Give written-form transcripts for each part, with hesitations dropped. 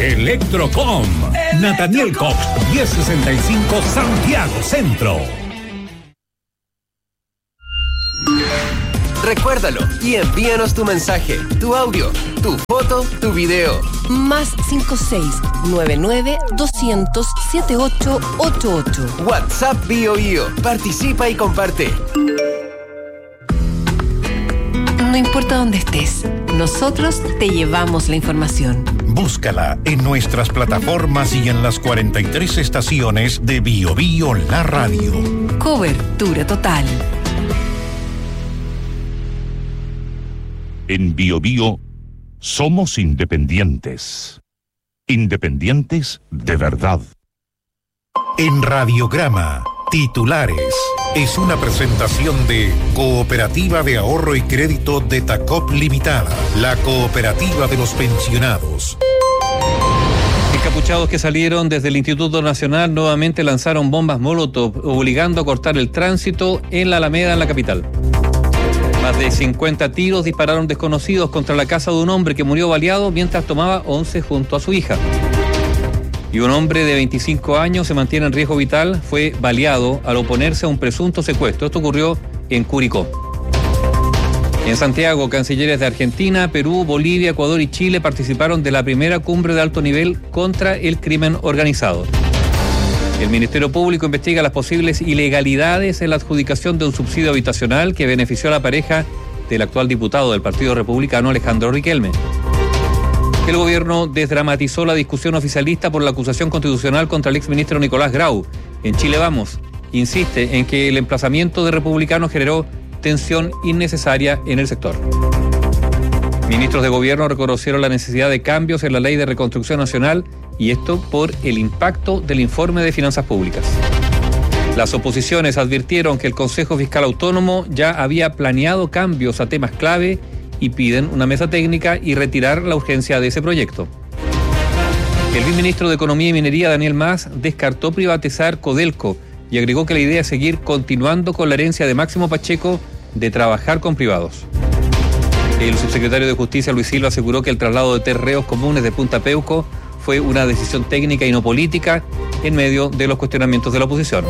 Electrocom. Nathaniel Cox, 1065 Santiago Centro. Recuérdalo y envíanos tu mensaje, tu audio, tu foto, tu video. Más 56-99-200-7888. WhatsApp BioBio. Participa y comparte. No importa dónde estés, nosotros te llevamos la información. Búscala en nuestras plataformas y en las 43 estaciones de BioBio La Radio. Cobertura total. En BioBio somos independientes. Independientes de verdad. En Radiograma, titulares. Es una presentación de Cooperativa de Ahorro y Crédito de Tacop Limitada, la cooperativa de los pensionados. Encapuchados que salieron desde el Instituto Nacional nuevamente lanzaron bombas Molotov, obligando a cortar el tránsito en la Alameda, en la capital. Más de 50 tiros dispararon desconocidos contra la casa de un hombre que murió baleado mientras tomaba once junto a su hija. Y un hombre de 25 años se mantiene en riesgo vital, fue baleado al oponerse a un presunto secuestro. Esto ocurrió en Curicó. En Santiago, cancilleres de Argentina, Perú, Bolivia, Ecuador y Chile participaron de la primera cumbre de alto nivel contra el crimen organizado. El Ministerio Público investiga las posibles ilegalidades en la adjudicación de un subsidio habitacional que benefició a la pareja del actual diputado del Partido Republicano, Alejandro Riquelme. El gobierno desdramatizó la discusión oficialista por la acusación constitucional contra el exministro Nicolás Grau. En Chile Vamos insiste en que el emplazamiento de republicanos generó tensión innecesaria en el sector. Ministros de gobierno reconocieron la necesidad de cambios en la Ley de Reconstrucción Nacional, y esto por el impacto del informe de finanzas públicas. Las oposiciones advirtieron que el Consejo Fiscal Autónomo ya había planeado cambios a temas clave y piden una mesa técnica y retirar la urgencia de ese proyecto. El viceministro de Economía y Minería, Daniel Mas, descartó privatizar Codelco y agregó que la idea es seguir continuando con la herencia de Máximo Pacheco de trabajar con privados. El subsecretario de Justicia, Luis Silva, aseguró que el traslado de 3 reos comunes de Punta Peuco fue una decisión técnica y no política en medio de los cuestionamientos de la oposición.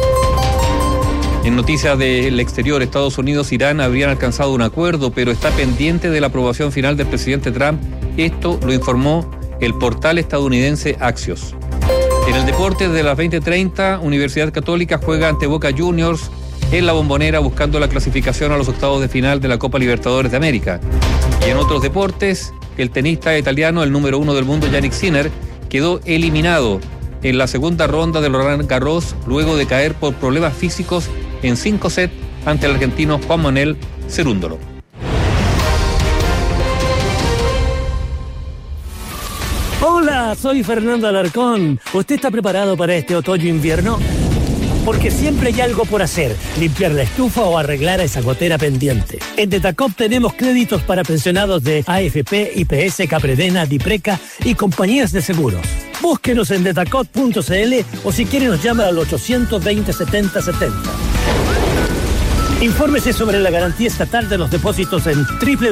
En noticias del exterior, Estados Unidos e Irán habrían alcanzado un acuerdo, pero está pendiente de la aprobación final del presidente Trump. Esto lo informó el portal estadounidense Axios. En el deporte, desde las 20:30, Universidad Católica juega ante Boca Juniors en la Bombonera buscando la clasificación a los octavos de final de la Copa Libertadores de América. Y en otros deportes, el tenista italiano, el número 1 del mundo, Jannik Sinner, quedó eliminado en la segunda ronda de Roland Garros luego de caer por problemas físicos en 5 sets ante el argentino Juan Manuel Cerúndolo. Hola, soy Fernando Alarcón. ¿Usted está preparado para este otoño-invierno? Porque siempre hay algo por hacer, limpiar la estufa o arreglar esa gotera pendiente. En Detacop tenemos créditos para pensionados de AFP, IPS, Capredena, Dipreca y compañías de seguros. Búsquenos en detacop.cl o si quiere nos llama al 820-7070. Infórmese sobre la garantía estatal de los depósitos en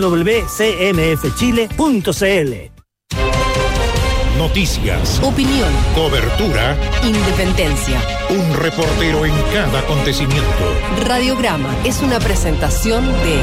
www.cmfchile.cl. Noticias, Opinión, cobertura, independencia. un reportero en cada acontecimiento. Radiograma es una presentación de...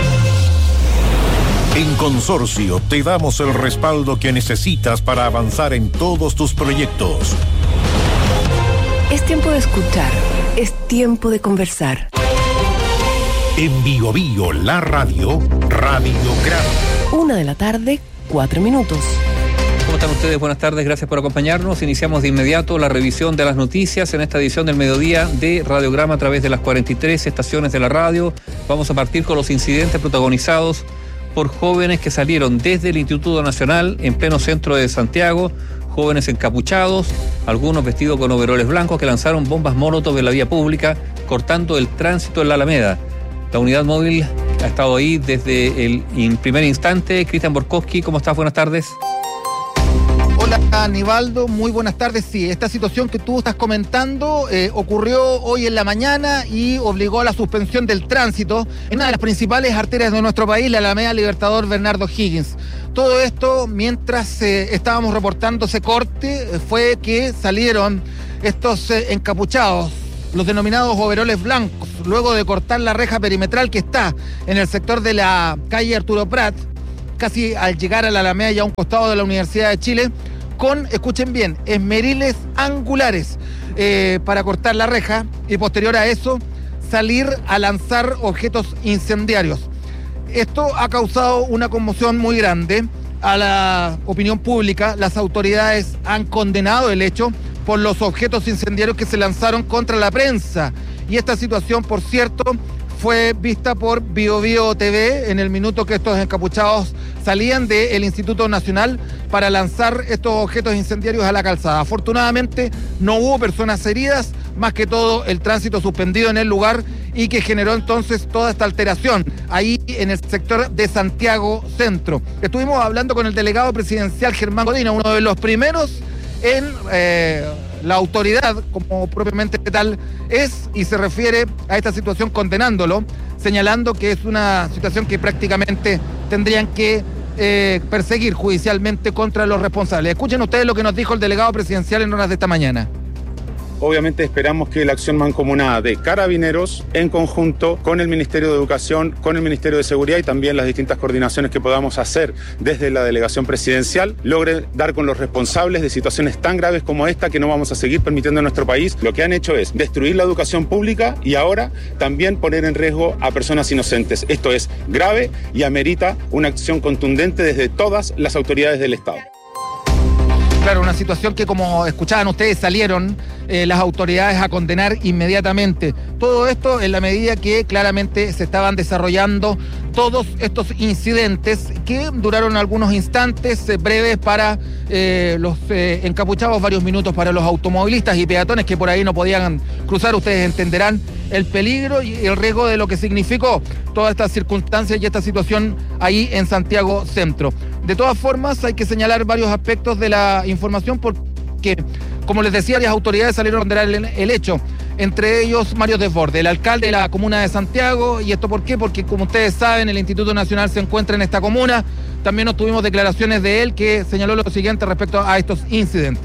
En Consorcio te damos el respaldo que necesitas para avanzar en todos tus proyectos. Es tiempo de escuchar, es tiempo de conversar. En BioBio La Radio, Radiograma. 1:00 PM, 4 minutos. ¿Cómo están ustedes? Buenas tardes, gracias por acompañarnos. Iniciamos de inmediato la revisión de las noticias en esta edición del mediodía de Radiograma a través de las 43 estaciones de la radio. Vamos a partir con los incidentes protagonizados por jóvenes que salieron desde el Instituto Nacional en pleno centro de Santiago, jóvenes encapuchados, algunos vestidos con overoles blancos que lanzaron bombas Molotov en la vía pública, cortando el tránsito en la Alameda. La unidad móvil ha estado ahí desde el primer instante. Cristian Borkowski, ¿cómo estás? Buenas tardes. Hola Hola, Nivaldo, muy buenas tardes. Sí, esta situación que tú estás comentando ocurrió hoy en la mañana y obligó a la suspensión del tránsito en una de las principales arterias de nuestro país, la Alameda Libertador Bernardo Higgins. Todo esto, mientras estábamos reportando ese corte, fue que salieron estos encapuchados, los denominados overoles blancos, luego de cortar la reja perimetral que está en el sector de la calle Arturo Prat, casi al llegar a la Alameda y a un costado de la Universidad de Chile, con, escuchen bien, esmeriles angulares para cortar la reja y posterior a eso salir a lanzar objetos incendiarios. Esto ha causado una conmoción muy grande a la opinión pública. Las autoridades han condenado el hecho por los objetos incendiarios que se lanzaron contra la prensa. Y esta situación, por cierto, fue vista por BioBio TV en el minuto que estos encapuchados salían del Instituto Nacional para lanzar estos objetos incendiarios a la calzada. Afortunadamente no hubo personas heridas, más que todo el tránsito suspendido en el lugar y que generó entonces toda esta alteración ahí en el sector de Santiago Centro. Estuvimos hablando con el delegado presidencial Germán Godina, uno de los primeros en la autoridad, como propiamente tal es, y se refiere a esta situación condenándolo, señalando que es una situación que prácticamente tendrían que perseguir judicialmente contra los responsables. Escuchen ustedes lo que nos dijo el delegado presidencial en horas de esta mañana. Obviamente esperamos que la acción mancomunada de Carabineros, en conjunto con el Ministerio de Educación, con el Ministerio de Seguridad y también las distintas coordinaciones que podamos hacer desde la delegación presidencial, logre dar con los responsables de situaciones tan graves como esta que no vamos a seguir permitiendo en nuestro país. Lo que han hecho es destruir la educación pública y ahora también poner en riesgo a personas inocentes. Esto es grave y amerita una acción contundente desde todas las autoridades del Estado. Claro, una situación que, como escuchaban ustedes, salieron las autoridades a condenar inmediatamente. Todo esto en la medida que claramente se estaban desarrollando todos estos incidentes que duraron algunos instantes breves para los encapuchados, varios minutos para los automovilistas y peatones que por ahí no podían cruzar. Ustedes entenderán el peligro y el riesgo de lo que significó todas estas circunstancias y esta situación ahí en Santiago Centro. De todas formas, hay que señalar varios aspectos de la información porque, como les decía, las autoridades salieron a condenar el hecho. Entre ellos, Mario Desbordes, el alcalde de la comuna de Santiago. ¿Y esto por qué? Porque, como ustedes saben, el Instituto Nacional se encuentra en esta comuna. También obtuvimos declaraciones de él que señaló lo siguiente respecto a estos incidentes.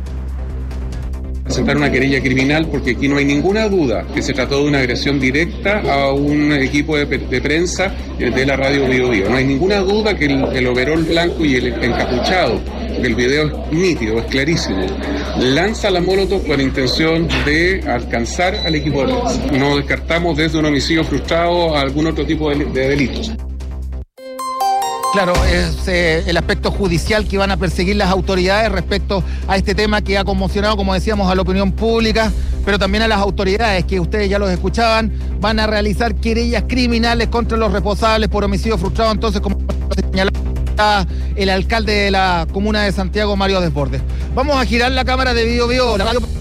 Presentar una querella criminal porque aquí no hay ninguna duda que se trató de una agresión directa a un equipo de prensa de la radio BioBio. No hay ninguna duda que el overol blanco y el encapuchado, porque el video es nítido, es clarísimo, lanza la molotov con intención de alcanzar al equipo de prensa. No descartamos desde un homicidio frustrado a algún otro tipo de delitos. Claro, es el aspecto judicial que van a perseguir las autoridades respecto a este tema que ha conmocionado, como decíamos, a la opinión pública, pero también a las autoridades, que ustedes ya los escuchaban, van a realizar querellas criminales contra los responsables por homicidio frustrado, entonces, como señalaba el alcalde de la comuna de Santiago, Mario Desbordes. Vamos a girar la cámara de BioBio, la radio,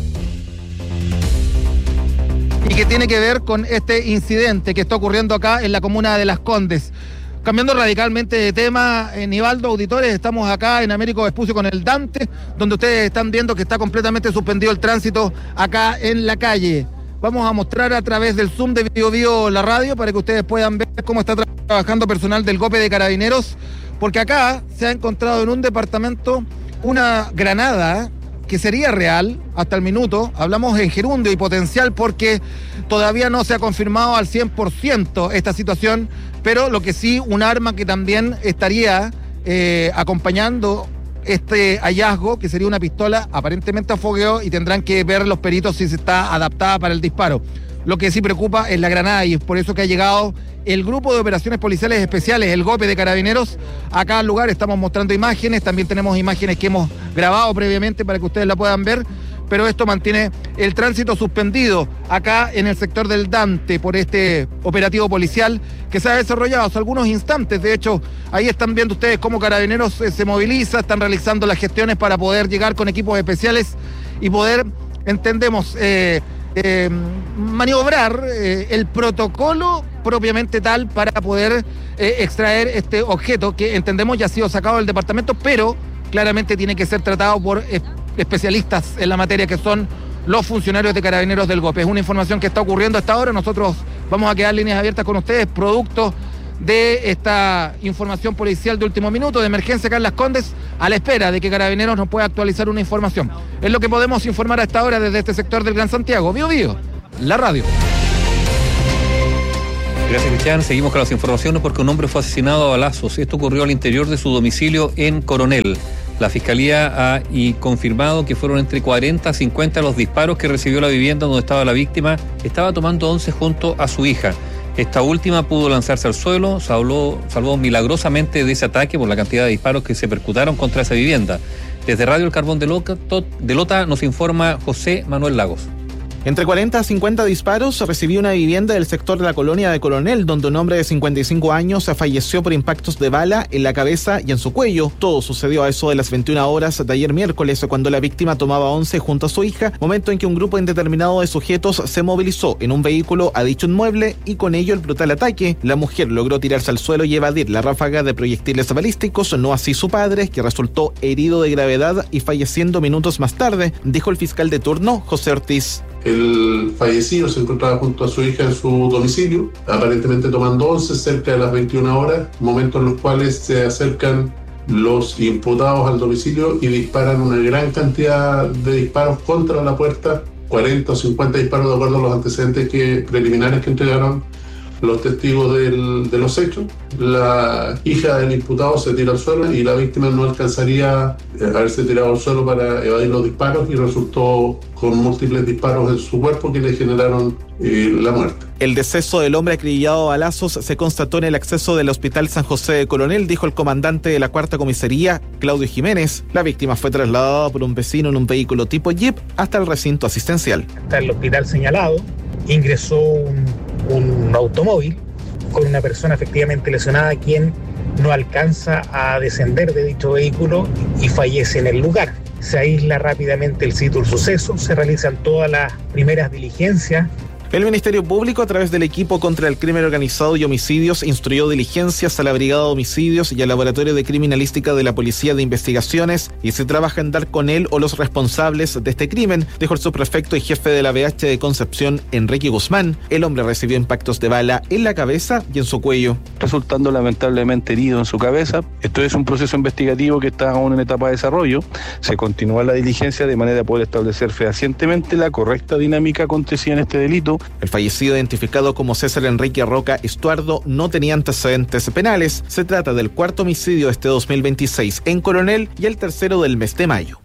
y que tiene que ver con este incidente que está ocurriendo acá en la comuna de Las Condes. Cambiando radicalmente de tema, Nivaldo, auditores, estamos acá en Américo Vespucio con el Dante, donde ustedes están viendo que está completamente suspendido el tránsito acá en la calle. Vamos a mostrar a través del Zoom de BioBio la radio para que ustedes puedan ver cómo está trabajando personal del GOPE de Carabineros, porque acá se ha encontrado en un departamento una granada que sería real hasta el minuto. Hablamos en gerundio y potencial porque todavía no se ha confirmado al 100% esta situación, pero lo que sí, un arma que también estaría acompañando este hallazgo, que sería una pistola aparentemente a fogueo, y tendrán que ver los peritos si se está adaptada para el disparo. Lo que sí preocupa es la granada, y es por eso que ha llegado el Grupo de Operaciones Policiales Especiales, el GOPE de Carabineros, acá al lugar. Estamos mostrando imágenes, también tenemos imágenes que hemos grabado previamente para que ustedes la puedan ver, pero esto mantiene el tránsito suspendido acá en el sector del Dante por este operativo policial que se ha desarrollado hace algunos instantes. De hecho, ahí están viendo ustedes cómo Carabineros se moviliza, están realizando las gestiones para poder llegar con equipos especiales y poder, entendemos, maniobrar el protocolo propiamente tal para poder extraer este objeto que entendemos ya ha sido sacado del departamento, pero claramente tiene que ser tratado por especialistas en la materia, que son los funcionarios de Carabineros del GOPE. Es una información que está ocurriendo hasta ahora. Nosotros vamos a quedar líneas abiertas con ustedes, producto de esta información policial de último minuto, de emergencia acá en Las Condes, a la espera de que Carabineros nos pueda actualizar una información. Es lo que podemos informar hasta ahora desde este sector del Gran Santiago. Bío Bío, la radio. Gracias, Cristian. Seguimos con las informaciones porque un hombre fue asesinado a balazos. Esto ocurrió al interior de su domicilio en Coronel. La Fiscalía ha confirmado que fueron entre 40 a 50 los disparos que recibió la vivienda donde estaba la víctima. Estaba tomando once junto a su hija. Esta última pudo lanzarse al suelo, salvó milagrosamente de ese ataque por la cantidad de disparos que se percutaron contra esa vivienda. Desde Radio El Carbón de Lota nos informa José Manuel Lagos. Entre 40 a 50 disparos recibió una vivienda del sector de la colonia de Coronel, donde un hombre de 55 años falleció por impactos de bala en la cabeza y en su cuello. Todo sucedió a eso de las 21 horas de ayer miércoles, cuando la víctima tomaba once junto a su hija, momento en que un grupo indeterminado de sujetos se movilizó en un vehículo a dicho inmueble y con ello el brutal ataque. La mujer logró tirarse al suelo y evadir la ráfaga de proyectiles balísticos, no así su padre, que resultó herido de gravedad y falleciendo minutos más tarde, dijo el fiscal de turno, José Ortiz. El fallecido se encontraba junto a su hija en su domicilio, aparentemente tomando once cerca de las 21 horas, momentos en los cuales se acercan los imputados al domicilio y disparan una gran cantidad de disparos contra la puerta, 40 o 50 disparos de acuerdo a los antecedentes preliminares que entregaron los testigos de los hechos. La hija del imputado se tira al suelo y la víctima no alcanzaría a haberse tirado al suelo para evadir los disparos y resultó con múltiples disparos en su cuerpo que le generaron la muerte. El deceso del hombre acribillado a balazos se constató en el acceso del Hospital San José de Coronel, dijo el comandante de la Cuarta Comisaría, Claudio Jiménez. La víctima fue trasladada por un vecino en un vehículo tipo Jeep hasta el recinto asistencial. Hasta el hospital señalado ingresó un automóvil con una persona efectivamente lesionada, quien no alcanza a descender de dicho vehículo y fallece en el lugar. Se aísla rápidamente el sitio del suceso, se realizan todas las primeras diligencias. El Ministerio Público, a través del equipo contra el crimen organizado y homicidios, instruyó diligencias a la Brigada de Homicidios y al Laboratorio de Criminalística de la Policía de Investigaciones y se trabaja en dar con él o los responsables de este crimen, dijo el subprefecto y jefe de la BH de Concepción, Enrique Guzmán. El hombre recibió impactos de bala en la cabeza y en su cuello, resultando lamentablemente herido en su cabeza. Esto es un proceso investigativo que está aún en etapa de desarrollo. Se continúa la diligencia de manera a poder establecer fehacientemente la correcta dinámica acontecida en este delito. El fallecido, identificado como César Enrique Roca Estuardo, no tenía antecedentes penales. Se trata del cuarto homicidio de este 2026 en Coronel y el tercero del mes de mayo.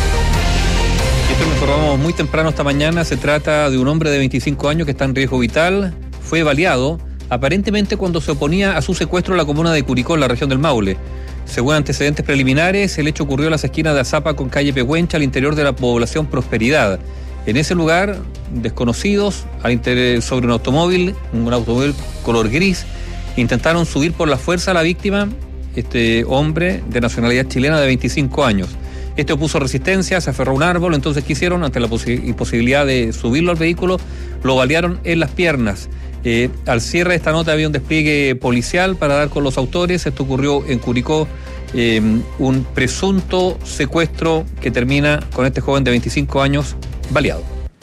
Esto lo informamos muy temprano esta mañana. Se trata de un hombre de 25 años que está en riesgo vital. Fue baleado, aparentemente cuando se oponía a su secuestro en la comuna de Curicó, en la región del Maule. Según antecedentes preliminares, el hecho ocurrió en las esquinas de Azapa con calle Pehuencha, al interior de la población Prosperidad. En ese lugar, desconocidos, sobre un automóvil color gris, intentaron subir por la fuerza a la víctima, este hombre de nacionalidad chilena de 25 años. Este opuso resistencia, se aferró a un árbol, entonces quisieron, ante la imposibilidad de subirlo al vehículo, lo balearon en las piernas. Al cierre de esta nota había un despliegue policial para dar con los autores. Esto ocurrió en Curicó, un presunto secuestro que termina con este joven de 25 años baleado.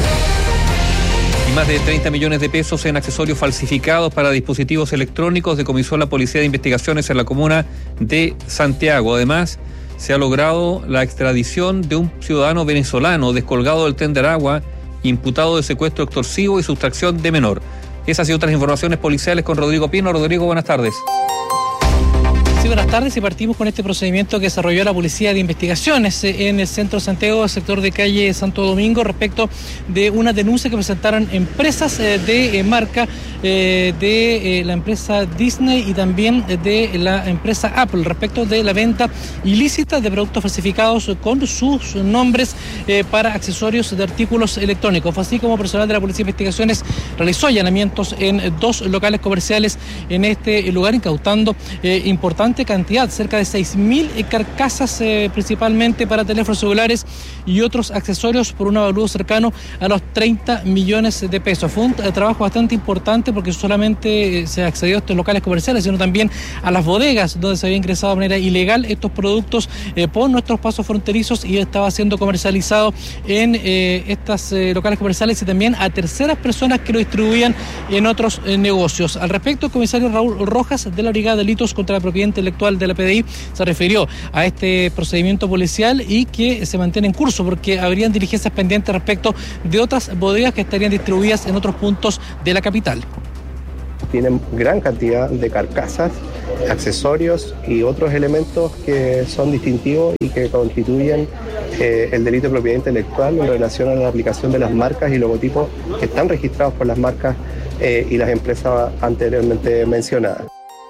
Y más de 30 millones de pesos en accesorios falsificados para dispositivos electrónicos decomisó la Policía de Investigaciones en la comuna de Santiago. Además, se ha logrado la extradición de un ciudadano venezolano descolgado del tren de Aragua, imputado de secuestro extorsivo y sustracción de menor. Esas y otras informaciones policiales con Rodrigo Pino. Rodrigo, buenas tardes. Sí, buenas tardes, y partimos con este procedimiento que desarrolló la Policía de Investigaciones en el centro de Santiago, sector de calle Santo Domingo, respecto de una denuncia que presentaron empresas de marca de la empresa Disney y también de la empresa Apple respecto de la venta ilícita de productos falsificados con sus nombres para accesorios de artículos electrónicos. Así como personal de la Policía de Investigaciones realizó allanamientos en 2 locales comerciales en este lugar, incautando importantes importante cantidad, cerca de 6.000 carcasas, principalmente para teléfonos celulares y otros accesorios, por un avalúo cercano a los 30 millones de pesos. Fue un trabajo bastante importante porque solamente se accedió a estos locales comerciales, sino también a las bodegas donde se había ingresado de manera ilegal estos productos por nuestros pasos fronterizos y estaba siendo comercializado en estos locales comerciales y también a terceras personas que lo distribuían en otros negocios. Al respecto, el comisario Raúl Rojas de la Brigada de Delitos contra la Propiedad Intelectual de la PDI se refirió a este procedimiento policial y que se mantiene en curso porque habrían diligencias pendientes respecto de otras bodegas que estarían distribuidas en otros puntos de la capital. Tienen gran cantidad de carcasas, accesorios y otros elementos que son distintivos y que constituyen el delito de propiedad intelectual en relación a la aplicación de las marcas y logotipos que están registrados por las marcas y las empresas anteriormente mencionadas.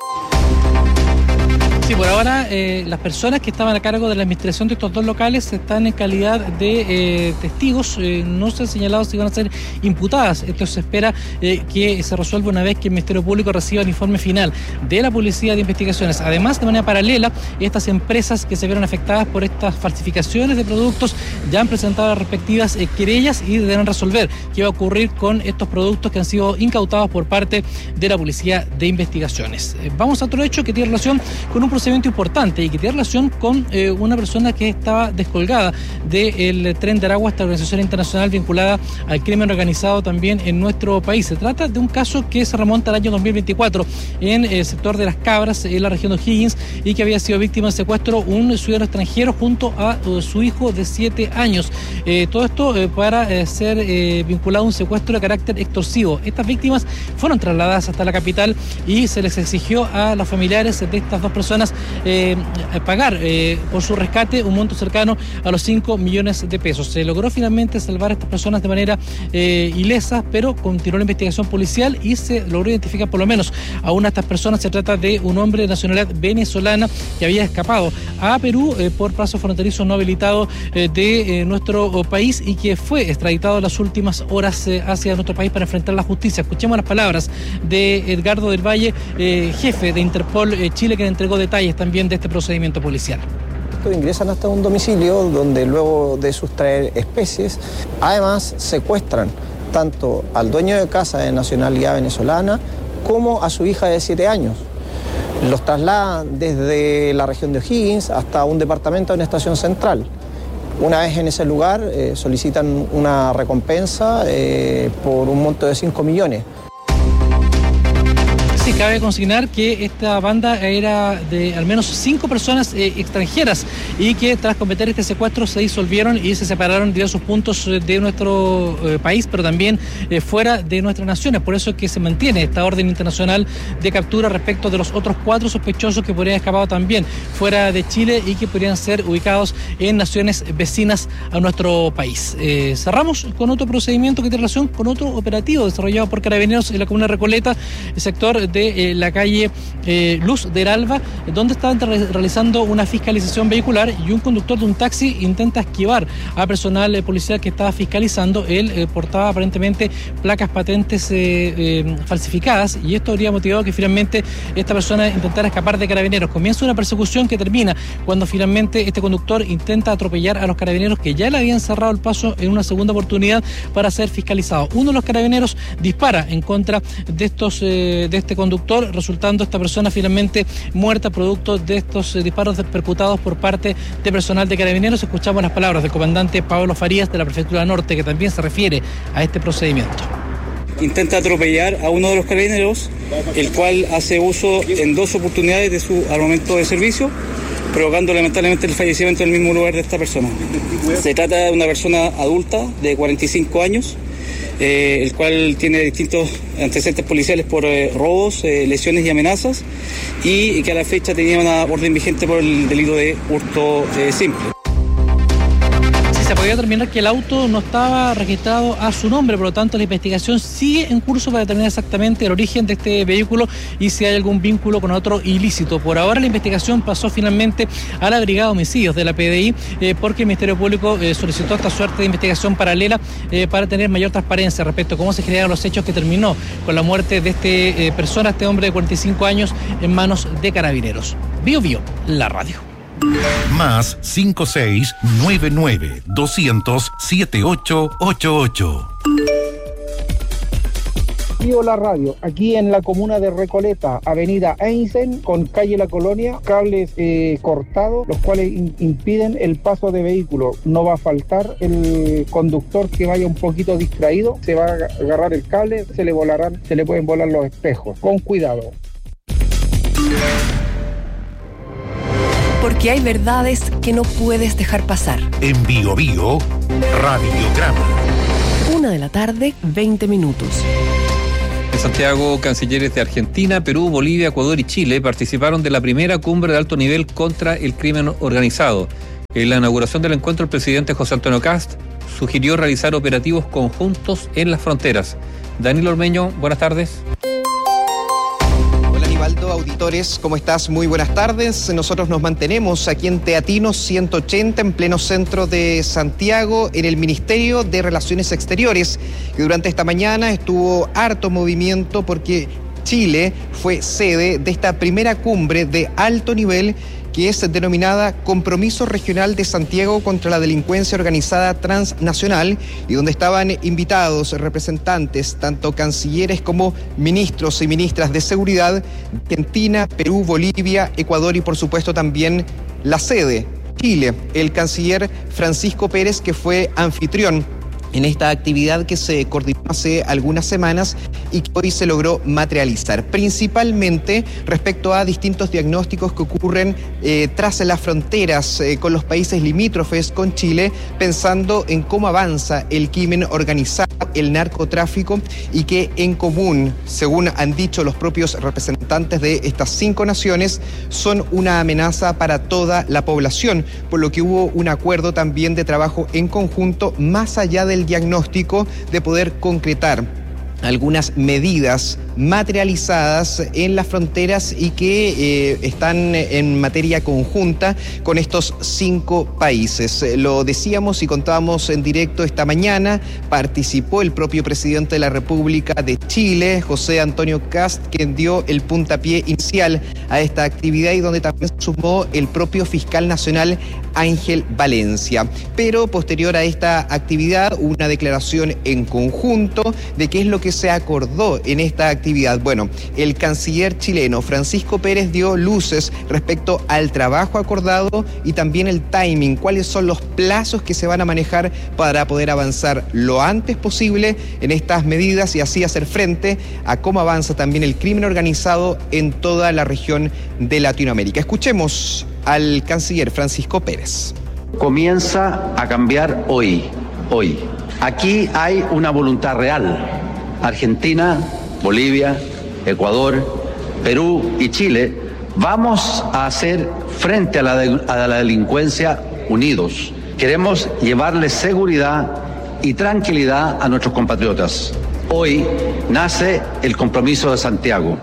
Sí, por ahora las personas que estaban a cargo de la administración de estos dos locales están en calidad de testigos, no se ha señalado si van a ser imputadas. Esto se espera que se resuelva una vez que el Ministerio Público reciba el informe final de la Policía de Investigaciones. Además, de manera paralela, estas empresas que se vieron afectadas por estas falsificaciones de productos ya han presentado las respectivas querellas y deberán resolver qué va a ocurrir con estos productos que han sido incautados por parte de la Policía de Investigaciones. Vamos a otro hecho que tiene relación con un procedimiento importante y que tiene relación con una persona que estaba descolgada del Tren de Aragua, esta organización internacional vinculada al crimen organizado también en nuestro país. Se trata de un caso que se remonta al año 2024 en el sector de Las Cabras, en la región de O'Higgins, y que había sido víctima de secuestro un ciudadano extranjero junto a su hijo de 7 años. Todo esto para ser vinculado a un secuestro de carácter extorsivo. Estas víctimas fueron trasladadas hasta la capital y se les exigió a los familiares de estas dos personas pagar por su rescate un monto cercano a los 5 millones de pesos. Se logró finalmente salvar a estas personas de manera ilesa, pero continuó la investigación policial y se logró identificar por lo menos a una de estas personas. Se trata de un hombre de nacionalidad venezolana que había escapado a Perú por paso fronterizo no habilitado de nuestro país y que fue extraditado en las últimas horas hacia nuestro país para enfrentar la justicia. Escuchemos las palabras de Edgardo del Valle, jefe de Interpol Chile, que entregó detalles también de este procedimiento policial. Ingresan hasta un domicilio donde luego de sustraer especies, además secuestran tanto al dueño de casa de nacionalidad venezolana como a su hija de 7 años. Los trasladan desde la región de O'Higgins hasta un departamento de una estación central. Una vez en ese lugar solicitan una recompensa por un monto de 5 millones. Sí, cabe consignar que esta banda era de al menos 5 personas extranjeras y que tras cometer este secuestro se disolvieron y se separaron en diversos puntos de nuestro país, pero también fuera de nuestras naciones. Por eso es que se mantiene esta orden internacional de captura respecto de los otros 4 sospechosos que podrían haber escapado también fuera de Chile y que podrían ser ubicados en naciones vecinas a nuestro país. Cerramos con otro procedimiento que tiene relación con otro operativo desarrollado por Carabineros en la comuna de Recoleta, el sector de la calle Luz del Alba, donde estaban realizando una fiscalización vehicular y un conductor de un taxi intenta esquivar a personal policial que estaba fiscalizando. Él portaba aparentemente placas patentes falsificadas y esto habría motivado que finalmente esta persona intentara escapar de Carabineros. Comienza una persecución que termina cuando finalmente este conductor intenta atropellar a los carabineros que ya le habían cerrado el paso en una segunda oportunidad para ser fiscalizado. Uno de los carabineros dispara en contra de este conductor, resultando esta persona finalmente muerta producto de estos disparos percutados por parte de personal de Carabineros. Escuchamos las palabras del comandante Pablo Farías de la Prefectura Norte, que también se refiere a este procedimiento. Intenta atropellar a uno de los carabineros, el cual hace uso en 2 oportunidades de su armamento de servicio, provocando lamentablemente el fallecimiento en el mismo lugar de esta persona. Se trata de una persona adulta de 45 años, el cual tiene distintos antecedentes policiales por robos, lesiones y amenazas, y que a la fecha tenía una orden vigente por el delito de hurto simple. podía determinar que el auto no estaba registrado a su nombre, por lo tanto la investigación sigue en curso para determinar exactamente el origen de este vehículo y si hay algún vínculo con otro ilícito. Por ahora la investigación pasó finalmente a la Brigada de Homicidios de la PDI porque el Ministerio Público solicitó esta suerte de investigación paralela para tener mayor transparencia respecto a cómo se generaron los hechos que terminó con la muerte de este hombre de 45 años en manos de Carabineros. Bio Bio, la radio. Más 5699-200-7888. Bio La Radio, aquí en la comuna de Recoleta, avenida Einstein con calle La Colonia, cables cortados, los cuales impiden el paso de vehículos. No va a faltar el conductor que vaya un poquito distraído, se va a agarrar el cable, se le pueden volar los espejos. Con cuidado. Porque hay verdades que no puedes dejar pasar. En Bio Bio, Radiograma. 1:20 p.m. En Santiago, cancilleres de Argentina, Perú, Bolivia, Ecuador y Chile participaron de la primera cumbre de alto nivel contra el crimen organizado. En la inauguración del encuentro, el presidente José Antonio Kast sugirió realizar operativos conjuntos en las fronteras. Daniel Ormeño, buenas tardes. Auditores, ¿cómo estás? Muy buenas tardes. Nosotros nos mantenemos aquí en Teatinos 180, en pleno centro de Santiago, en el Ministerio de Relaciones Exteriores, que durante esta mañana estuvo harto movimiento porque Chile fue sede de esta primera cumbre de alto nivel que es denominada Compromiso Regional de Santiago contra la Delincuencia Organizada Transnacional, y donde estaban invitados representantes, tanto cancilleres como ministros y ministras de Seguridad de Argentina, Perú, Bolivia, Ecuador y por supuesto también la sede, Chile. El canciller Francisco Pérez, que fue anfitrión en esta actividad que se coordinó hace algunas semanas y que hoy se logró materializar, principalmente respecto a distintos diagnósticos que ocurren tras las fronteras con los países limítrofes con Chile, pensando en cómo avanza el crimen organizado, el narcotráfico, y que en común, según han dicho los propios representantes de estas 5 naciones, son una amenaza para toda la población, por lo que hubo un acuerdo también de trabajo en conjunto más allá del diagnóstico, de poder concretar algunas medidas materializadas en las fronteras y que están en materia conjunta con estos 5 países. Lo decíamos y contábamos en directo esta mañana, participó el propio presidente de la República de Chile, José Antonio Kast, quien dio el puntapié inicial a esta actividad y donde también se sumó el propio fiscal nacional Ángel Valencia. Pero posterior a esta actividad hubo una declaración en conjunto de qué es lo que se acordó en esta actividad. Bueno, el canciller chileno Francisco Pérez dio luces respecto al trabajo acordado y también el timing, cuáles son los plazos que se van a manejar para poder avanzar lo antes posible en estas medidas y así hacer frente a cómo avanza también el crimen organizado en toda la región de Latinoamérica. Escuchemos al canciller Francisco Pérez. Comienza a cambiar hoy. Aquí hay una voluntad real. Argentina, Bolivia, Ecuador, Perú y Chile vamos a hacer frente a la delincuencia unidos. Queremos llevarles seguridad y tranquilidad a nuestros compatriotas. Hoy nace el Compromiso de Santiago.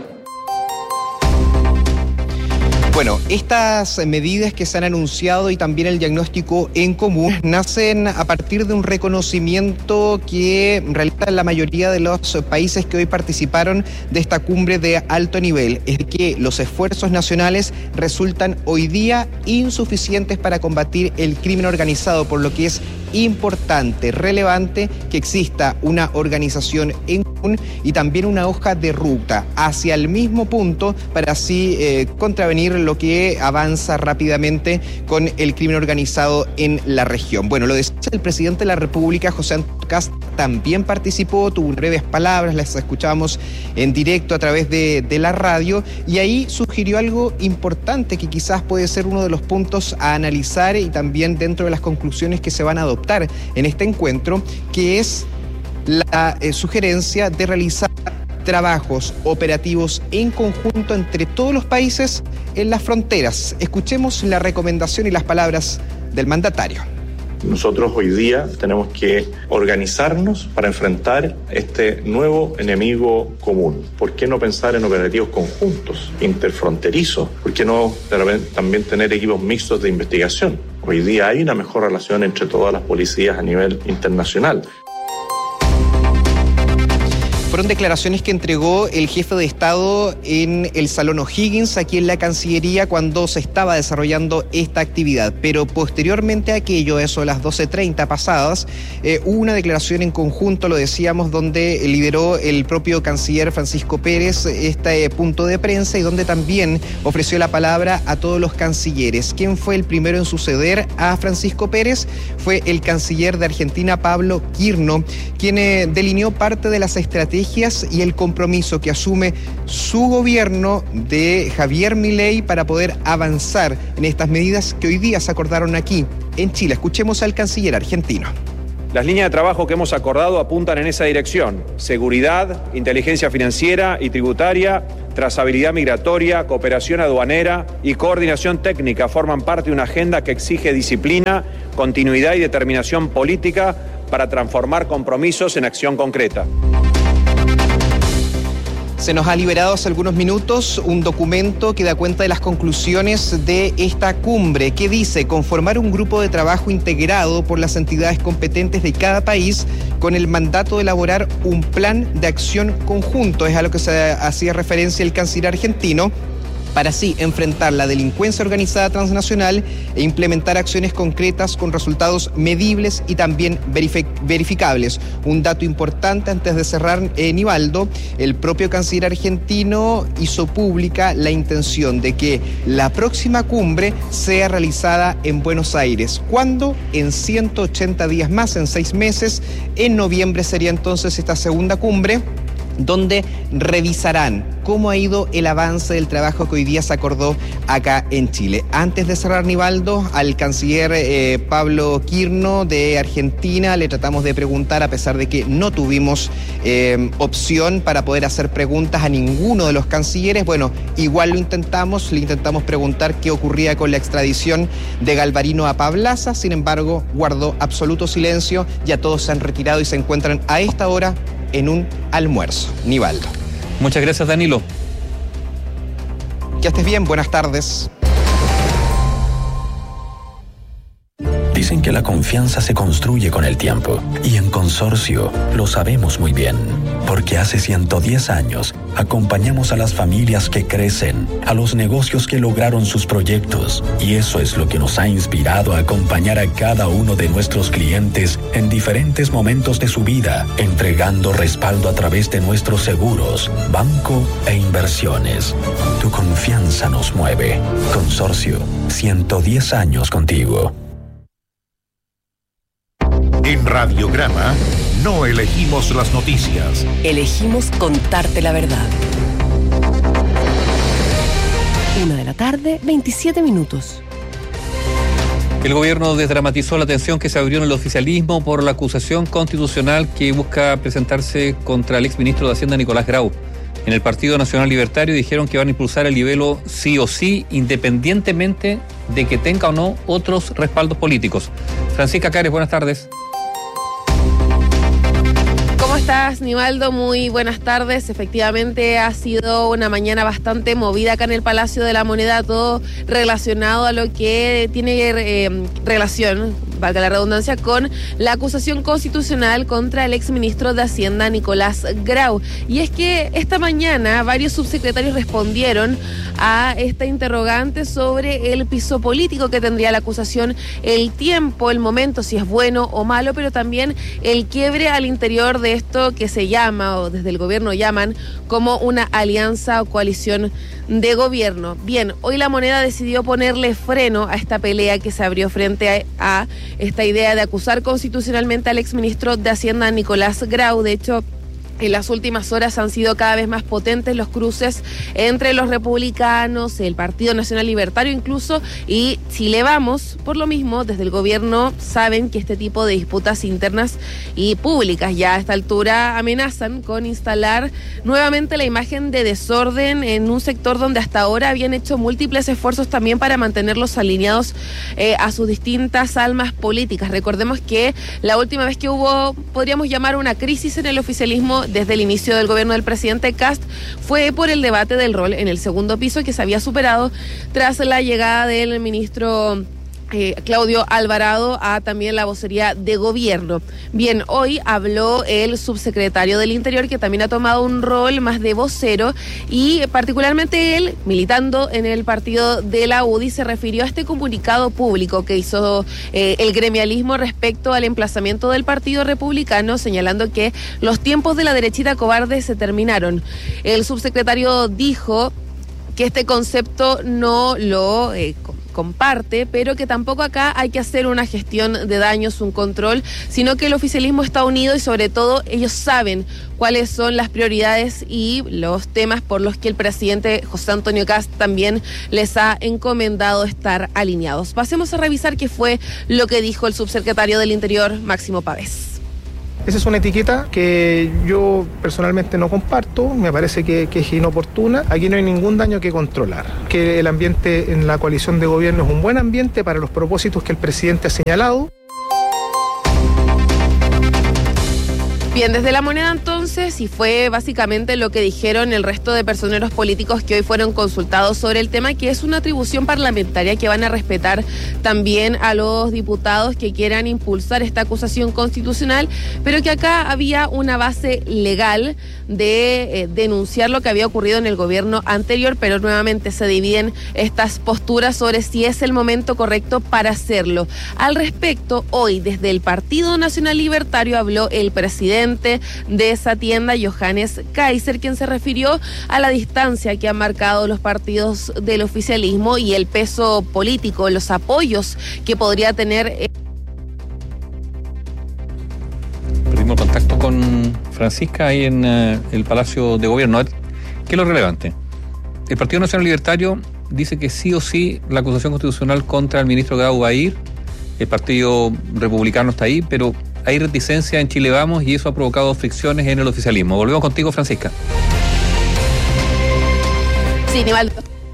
Bueno, estas medidas que se han anunciado y también el diagnóstico en común nacen a partir de un reconocimiento que realizan la mayoría de los países que hoy participaron de esta cumbre de alto nivel, es que los esfuerzos nacionales resultan hoy día insuficientes para combatir el crimen organizado, por lo que es importante, relevante que exista una organización en común y también una hoja de ruta hacia el mismo punto para así contravenir lo que avanza rápidamente con el crimen organizado en la región. Bueno, lo decía el presidente de la República, José Antonio Kast, también participó, tuvo breves palabras, las escuchábamos en directo a través de la radio, y ahí sugirió algo importante que quizás puede ser uno de los puntos a analizar y también dentro de las conclusiones que se van a adoptar en este encuentro, que es la sugerencia de realizar trabajos operativos en conjunto entre todos los países en las fronteras. Escuchemos la recomendación y las palabras del mandatario. Nosotros hoy día tenemos que organizarnos para enfrentar este nuevo enemigo común. ¿Por qué no pensar en operativos conjuntos, interfronterizos? ¿Por qué no también tener equipos mixtos de investigación? Hoy día hay una mejor relación entre todas las policías a nivel internacional. Fueron declaraciones que entregó el jefe de Estado en el Salón O'Higgins, aquí en la Cancillería, cuando se estaba desarrollando esta actividad. Pero posteriormente a aquello, eso a las 12:30 pasadas, hubo una declaración en conjunto, lo decíamos, donde lideró el propio canciller Francisco Pérez este punto de prensa y donde también ofreció la palabra a todos los cancilleres. ¿Quién fue el primero en suceder a Francisco Pérez? Fue el canciller de Argentina, Pablo Quirno, quien delineó parte de las estrategias y el compromiso que asume su gobierno de Javier Milei para poder avanzar en estas medidas que hoy día se acordaron aquí en Chile. Escuchemos al canciller argentino. Las líneas de trabajo que hemos acordado apuntan en esa dirección: seguridad, inteligencia financiera y tributaria, trazabilidad migratoria, cooperación aduanera y coordinación técnica forman parte de una agenda que exige disciplina, continuidad y determinación política para transformar compromisos en acción concreta. Se nos ha liberado hace algunos minutos un documento que da cuenta de las conclusiones de esta cumbre, que dice conformar un grupo de trabajo integrado por las entidades competentes de cada país con el mandato de elaborar un plan de acción conjunto. Es a lo que se hacía referencia el canciller argentino, para así enfrentar la delincuencia organizada transnacional e implementar acciones concretas con resultados medibles y también verificables. Un dato importante antes de cerrar, Nivaldo, el propio canciller argentino hizo pública la intención de que la próxima cumbre sea realizada en Buenos Aires. ¿Cuándo? En 180 días más, en 6 meses. En noviembre sería entonces esta segunda cumbre, donde revisarán cómo ha ido el avance del trabajo que hoy día se acordó acá en Chile. Antes de cerrar, Nivaldo, al canciller Pablo Quirno de Argentina le tratamos de preguntar, a pesar de que no tuvimos opción para poder hacer preguntas a ninguno de los cancilleres. Bueno, igual le intentamos preguntar qué ocurría con la extradición de Galvarino a Pablaza. Sin embargo, guardó absoluto silencio. Ya todos se han retirado y se encuentran a esta hora en un almuerzo. Nivaldo. Muchas gracias, Danilo. Que estés bien, buenas tardes. Dicen que la confianza se construye con el tiempo, y en Consorcio lo sabemos muy bien, porque hace 110 años acompañamos a las familias que crecen, a los negocios que lograron sus proyectos, y eso es lo que nos ha inspirado a acompañar a cada uno de nuestros clientes en diferentes momentos de su vida, entregando respaldo a través de nuestros seguros, banco e inversiones. Tu confianza nos mueve. Consorcio, 110 años contigo. En Radiograma no elegimos las noticias. Elegimos contarte la verdad. 1:27 p.m. El gobierno desdramatizó la tensión que se abrió en el oficialismo por la acusación constitucional que busca presentarse contra el exministro de Hacienda Nicolás Grau. En el Partido Nacional Libertario dijeron que van a impulsar el libelo sí o sí, independientemente de que tenga o no otros respaldos políticos. Francisca Cares, buenas tardes. ¿Cómo estás, Nivaldo? Muy buenas tardes. Efectivamente ha sido una mañana bastante movida acá en el Palacio de la Moneda, todo relacionado a lo que tiene relación, valga la redundancia, con la acusación constitucional contra el exministro de Hacienda, Nicolás Grau. Y es que esta mañana varios subsecretarios respondieron a esta interrogante sobre el piso político que tendría la acusación, el tiempo, el momento, si es bueno o malo, pero también el quiebre al interior de esto que se llama, o desde el gobierno llaman, como una alianza o coalición de gobierno. Bien, hoy La Moneda decidió ponerle freno a esta pelea que se abrió frente a esta idea de acusar constitucionalmente al exministro de Hacienda, Nicolás Grau. De hecho, En las últimas horas han sido cada vez más potentes los cruces entre los republicanos, el Partido Nacional Libertario incluso, y Chile Vamos. Por lo mismo, desde el gobierno saben que este tipo de disputas internas y públicas ya a esta altura amenazan con instalar nuevamente la imagen de desorden en un sector donde hasta ahora habían hecho múltiples esfuerzos también para mantenerlos alineados a sus distintas almas políticas. Recordemos que la última vez que hubo, podríamos llamar una crisis en el oficialismo desde el inicio del gobierno del presidente Kast, fue por el debate del rol en el segundo piso que se había superado tras la llegada del ministro Claudio Alvarado a también la vocería de gobierno. Bien, hoy habló el subsecretario del Interior, que también ha tomado un rol más de vocero, y particularmente él, militando en el partido de la UDI, se refirió a este comunicado público que hizo el gremialismo respecto al emplazamiento del Partido Republicano, señalando que los tiempos de la derechita cobarde se terminaron. El subsecretario dijo que este concepto no lo comparte, pero que tampoco acá hay que hacer una gestión de daños, un control, sino que el oficialismo está unido y sobre todo ellos saben cuáles son las prioridades y los temas por los que el presidente José Antonio Kast también les ha encomendado estar alineados. Pasemos a revisar qué fue lo que dijo el subsecretario del Interior, Máximo Pavés. Esa es una etiqueta que yo personalmente no comparto, me parece que es inoportuna. Aquí no hay ningún daño que controlar. Que el ambiente en la coalición de gobierno es un buen ambiente para los propósitos que el presidente ha señalado. Bien, desde La Moneda entonces, y fue básicamente lo que dijeron el resto de personeros políticos que hoy fueron consultados sobre el tema, que es una atribución parlamentaria que van a respetar también a los diputados que quieran impulsar esta acusación constitucional, pero que acá había una base legal de denunciar lo que había ocurrido en el gobierno anterior, pero nuevamente se dividen estas posturas sobre si es el momento correcto para hacerlo. Al respecto, hoy desde el Partido Nacional Libertario habló el presidente de esa tienda, Johannes Kaiser, quien se refirió a la distancia que han marcado los partidos del oficialismo y el peso político, los apoyos que podría tener. Perdimos contacto con Francisca ahí en el Palacio de Gobierno. ¿Qué es lo relevante? El Partido Nacional Libertario dice que sí o sí la acusación constitucional contra el ministro Grau va a ir. El Partido Republicano está ahí, pero hay reticencia en Chile Vamos y eso ha provocado fricciones en el oficialismo. Volvemos contigo, Francisca. Sí, Nivaldo.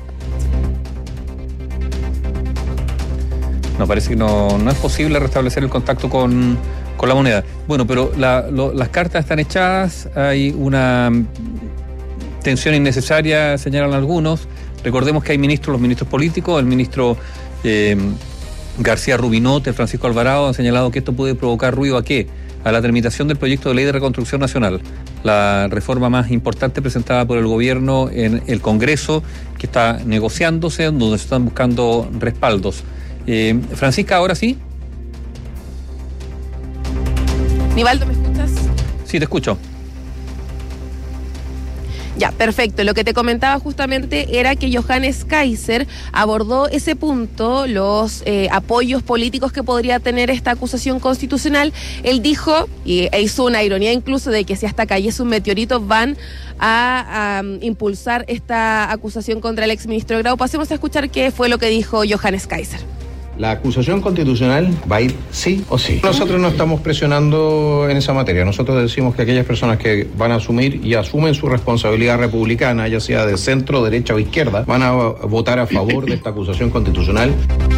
No, parece que no es posible restablecer el contacto con La Moneda. Bueno, pero las cartas están echadas, hay una tensión innecesaria, señalan algunos. Recordemos que hay los ministros políticos, el ministro García Rubinote, Francisco Alvarado han señalado que esto puede provocar ruido ¿a qué? A la tramitación del proyecto de ley de reconstrucción nacional, la reforma más importante presentada por el gobierno en el Congreso, que está negociándose, donde se están buscando respaldos. Francisca, ¿ahora sí? Nivaldo, ¿me escuchas? Sí, te escucho. Ya, perfecto. Lo que te comentaba justamente era que Johannes Kaiser abordó ese punto, los apoyos políticos que podría tener esta acusación constitucional. Él dijo, e hizo una ironía incluso, de que si hasta cayese un meteorito van a impulsar esta acusación contra el exministro Grau. Pasemos a escuchar qué fue lo que dijo Johannes Kaiser. La acusación constitucional va a ir sí o sí. Nosotros no estamos presionando en esa materia. Nosotros decimos que aquellas personas que van a asumir y asumen su responsabilidad republicana, ya sea de centro, derecha o izquierda, van a votar a favor de esta acusación constitucional.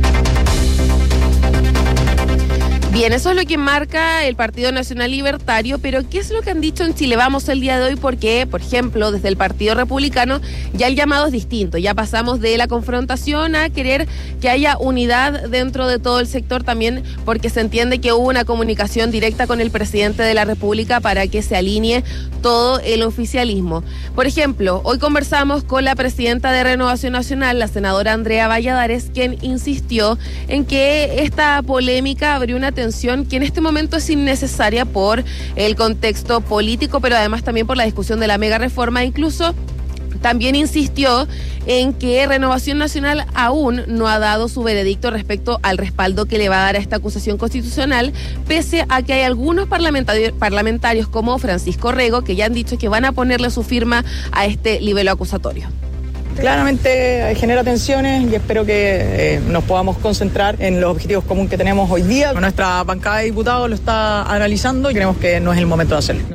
Bien, eso es lo que marca el Partido Nacional Libertario, pero ¿qué es lo que han dicho en Chile Vamos el día de hoy? Porque, por ejemplo, desde el Partido Republicano ya el llamado es distinto, ya pasamos de la confrontación a querer que haya unidad dentro de todo el sector también, porque se entiende que hubo una comunicación directa con el presidente de la República para que se alinee todo el oficialismo. Por ejemplo, hoy conversamos con la presidenta de Renovación Nacional, la senadora Andrea Valladares, quien insistió en que esta polémica abrió una tensión que en este momento es innecesaria por el contexto político, pero además también por la discusión de la mega reforma. Incluso También insistió en que Renovación Nacional aún no ha dado su veredicto respecto al respaldo que le va a dar a esta acusación constitucional, pese a que hay algunos parlamentarios como Francisco Rego que ya han dicho que van a ponerle su firma a este libelo acusatorio. Claramente genera tensiones y espero que nos podamos concentrar en los objetivos comunes que tenemos hoy día. Nuestra bancada de diputados lo está analizando y creemos que no es el momento de hacerlo.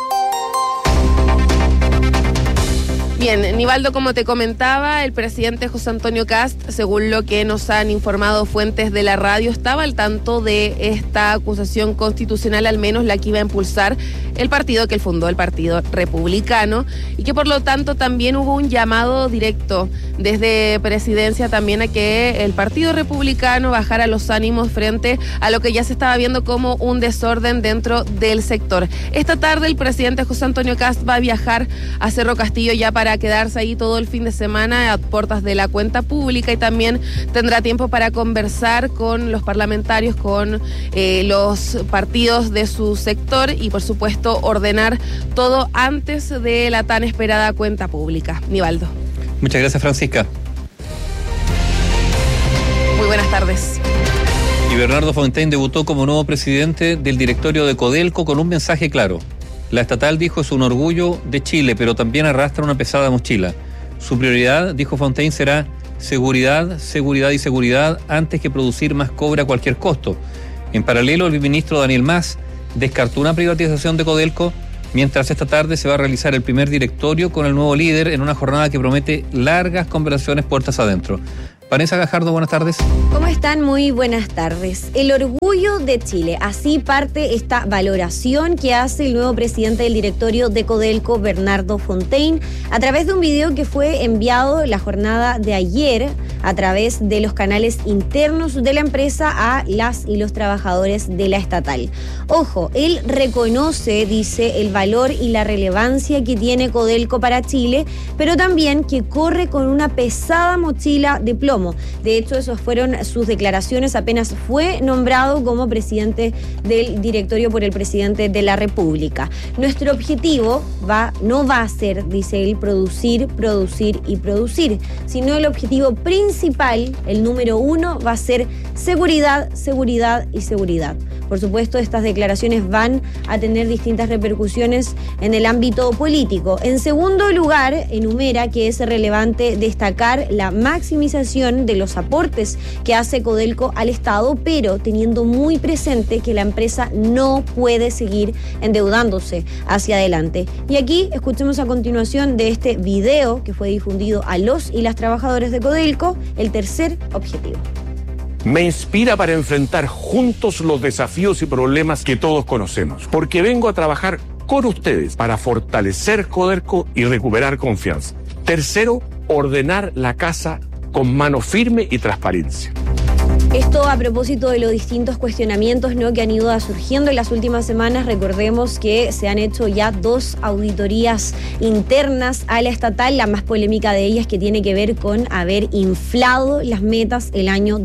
Bien, Nivaldo, como te comentaba, el presidente José Antonio Kast, según lo que nos han informado fuentes de la radio, estaba al tanto de esta acusación constitucional, al menos la que iba a impulsar el partido que él fundó, el Partido Republicano, y que por lo tanto también hubo un llamado directo desde presidencia también a que el Partido Republicano bajara los ánimos frente a lo que ya se estaba viendo como un desorden dentro del sector. Esta tarde el presidente José Antonio Kast va a viajar a Cerro Castillo ya para quedarse ahí todo el fin de semana a puertas de la cuenta pública, y también tendrá tiempo para conversar con los parlamentarios, con los partidos de su sector y por supuesto ordenar todo antes de la tan esperada cuenta pública. Nivaldo. Muchas gracias, Francisca. Muy buenas tardes. Y Bernardo Fontaine debutó como nuevo presidente del directorio de Codelco con un mensaje claro. La estatal, dijo, es un orgullo de Chile, pero también arrastra una pesada mochila. Su prioridad, dijo Fontaine, será seguridad, seguridad y seguridad antes que producir más cobre a cualquier costo. En paralelo, el ministro Daniel Mas descartó una privatización de Codelco, mientras esta tarde se va a realizar el primer directorio con el nuevo líder en una jornada que promete largas conversaciones puertas adentro. Vanessa Gajardo, buenas tardes. ¿Cómo están? Muy buenas tardes. El orgullo de Chile. Así parte esta valoración que hace el nuevo presidente del directorio de Codelco, Bernardo Fontaine, a través de un video que fue enviado la jornada de ayer a través de los canales internos de la empresa a las y los trabajadores de la estatal. Ojo, él reconoce, dice, el valor y la relevancia que tiene Codelco para Chile, pero también que corre con una pesada mochila de plomo. De hecho, esas fueron sus declaraciones apenas fue nombrado como presidente del directorio por el presidente de la República. Nuestro objetivo no va a ser, dice él, producir y producir, sino el objetivo principal, el número 1, va a ser seguridad, seguridad y seguridad. Por supuesto, estas declaraciones van a tener distintas repercusiones en el ámbito político. En segundo lugar, enumera que es relevante destacar la maximización de los aportes que hace Codelco al Estado, pero teniendo muy presente que la empresa no puede seguir endeudándose hacia adelante. Y aquí escuchemos a continuación de este video que fue difundido a los y las trabajadores de Codelco, el tercer objetivo. Me inspira para enfrentar juntos los desafíos y problemas que todos conocemos, porque vengo a trabajar con ustedes para fortalecer Codelco y recuperar confianza. Tercero, ordenar la casa con mano firme y transparencia. Esto a propósito de los distintos cuestionamientos, ¿no?, que han ido surgiendo en las últimas semanas. Recordemos que se han hecho ya 2 auditorías internas a la estatal, la más polémica de ellas que tiene que ver con haber inflado las metas el año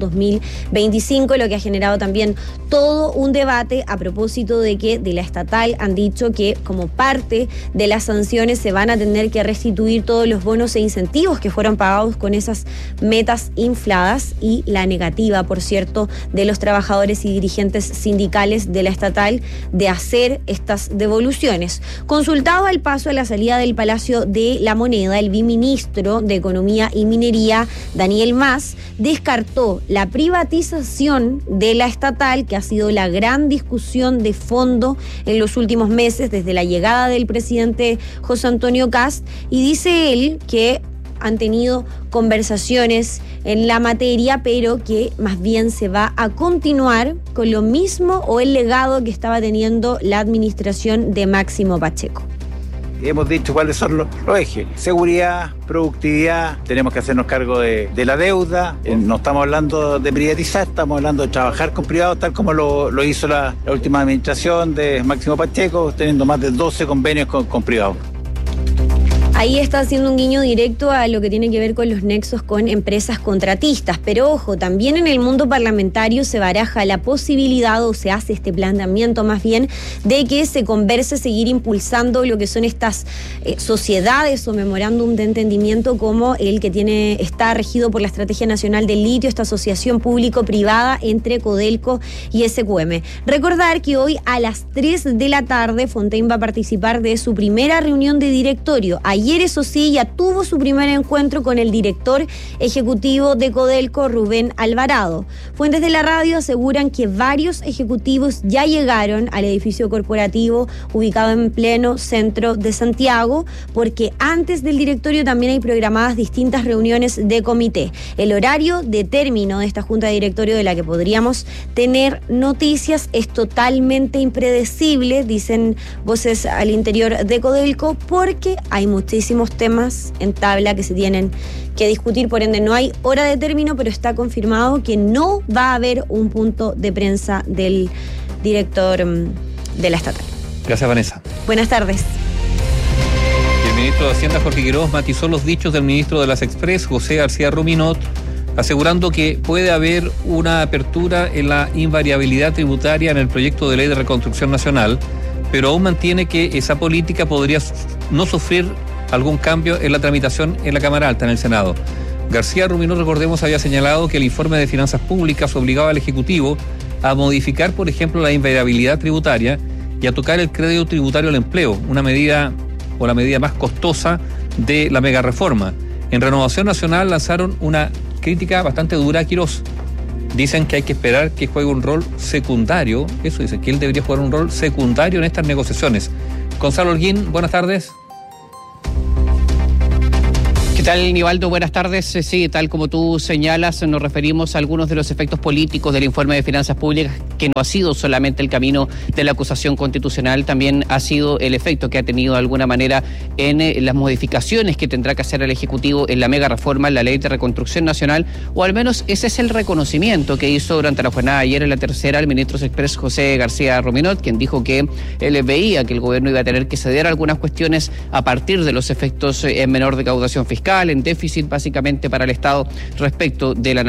2025, lo que ha generado también todo un debate a propósito de que de la estatal han dicho que como parte de las sanciones se van a tener que restituir todos los bonos e incentivos que fueron pagados con esas metas infladas, y la negativa, por cierto, de los trabajadores y dirigentes sindicales de la estatal de hacer estas devoluciones. Consultado al paso a la salida del Palacio de la Moneda, el viceministro de Economía y Minería, Daniel Mas, descartó la privatización de la estatal, que ha sido la gran discusión de fondo en los últimos meses desde la llegada del presidente José Antonio Kast, y dice él que han tenido conversaciones en la materia, pero que más bien se va a continuar con lo mismo o el legado que estaba teniendo la administración de Máximo Pacheco. Hemos dicho cuáles son los ejes: seguridad, productividad, tenemos que hacernos cargo de la deuda, no estamos hablando de privatizar, estamos hablando de trabajar con privados, tal como lo hizo la última administración de Máximo Pacheco, teniendo más de 12 convenios con privados. Ahí está haciendo un guiño directo a lo que tiene que ver con los nexos con empresas contratistas. Pero ojo, también en el mundo parlamentario se baraja la posibilidad, o se hace este planteamiento más bien, de que se converse seguir impulsando lo que son estas sociedades o memorándum de entendimiento como el que está regido por la Estrategia Nacional del Litio, esta asociación público-privada entre Codelco y SQM. Recordar que hoy a las 3 de la tarde Fontaine va a participar de su primera reunión de directorio. Ayer, eso sí, ya tuvo su primer encuentro con el director ejecutivo de Codelco, Rubén Alvarado. Fuentes de la radio aseguran que varios ejecutivos ya llegaron al edificio corporativo ubicado en pleno centro de Santiago, porque antes del directorio también hay programadas distintas reuniones de comité. El horario de término de esta junta de directorio de la que podríamos tener noticias es totalmente impredecible, dicen voces al interior de Codelco, porque hay muchísimos temas en tabla que se tienen que discutir, por ende no hay hora de término, pero está confirmado que no va a haber un punto de prensa del director de la estatal. Gracias, Vanessa. Buenas tardes. El ministro de Hacienda, Jorge Quiroz, matizó los dichos del ministro de las Express, José García Ruminot, asegurando que puede haber una apertura en la invariabilidad tributaria en el proyecto de ley de reconstrucción nacional, pero aún mantiene que esa política podría no sufrir algún cambio en la tramitación en la Cámara Alta, en el Senado. García Ruminot, recordemos, había señalado que el informe de finanzas públicas obligaba al Ejecutivo a modificar, por ejemplo, la invariabilidad tributaria y a tocar el crédito tributario al empleo, una medida o la medida más costosa de la mega reforma. En Renovación Nacional lanzaron una crítica bastante dura a Quiroz. Dicen que hay que esperar que juegue un rol secundario, eso dicen, que él debería jugar un rol secundario en estas negociaciones. Gonzalo Holguín, buenas tardes. ¿Qué tal, Nivaldo? Buenas tardes. Sí, tal como tú señalas, nos referimos a algunos de los efectos políticos del informe de finanzas públicas, que no ha sido solamente el camino de la acusación constitucional, también ha sido el efecto que ha tenido de alguna manera en las modificaciones que tendrá que hacer el Ejecutivo en la mega reforma, en la Ley de Reconstrucción Nacional, o al menos ese es el reconocimiento que hizo durante la jornada de ayer en la tercera el ministro de Express, José García Ruminot, quien dijo que él veía que el gobierno iba a tener que ceder algunas cuestiones a partir de los efectos en menor recaudación fiscal, en déficit básicamente para el Estado respecto de la